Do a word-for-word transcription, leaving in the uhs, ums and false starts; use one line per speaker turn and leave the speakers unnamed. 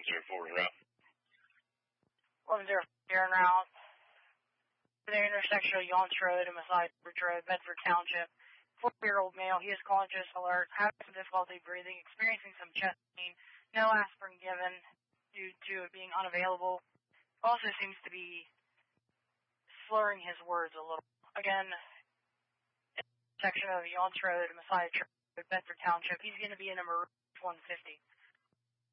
zero four en route.
eleven zero four en route. The intersection of Yonts Road and Messiah Road, Bedford Township. Four-year-old male, he is conscious, alert, having some difficulty breathing, experiencing some chest pain, no aspirin given due to it being unavailable. Also seems to be slurring his words a little. Again, intersection of Yonts Road and Messiah Road, Bedford Township. He's going to be in a Maroon one fifty.